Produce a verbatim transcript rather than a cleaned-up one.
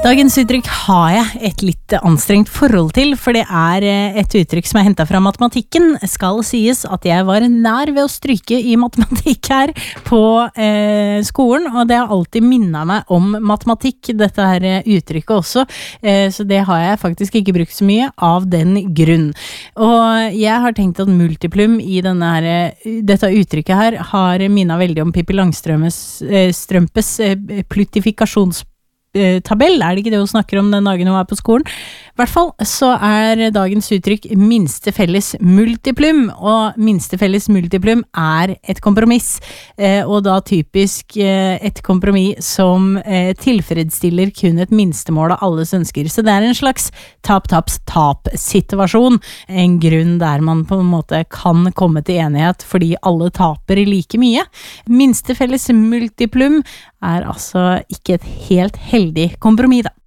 Dagens uttrykk har jeg et litt anstrengt forhold til, for det er et uttrykk som er hentet fra matematikken. Skal sies at jeg var nær ved å stryke i matematikk her på eh, skolen, og det har alltid minnet meg om matematikk, dette her uttrykket også, eh, så det har jeg faktisk ikke brukt så mye av den grunn. Og jeg har tenkt at multiplum i denne her, dette uttrykket her har minnet veldig om Pippi Langstrømpes eh, Strømpes eh, plustifikasjons tabell, er det ikke det hun snakker om den dagen hun er på skolen? I hvert fall så er dagens uttrykk minste felles multiplum, og minste felles multiplum er et kompromiss, eh, og da typisk eh, et kompromiss som eh, tilfredsstiller kun et minstemål av alles ønsker. Så det er en slags tap-taps-tap-situasjon, en grunn der man på en måte kan komme til enighet fordi alle taper like mye. Minste felles multiplum er altså ikke et helt heldig kompromiss da.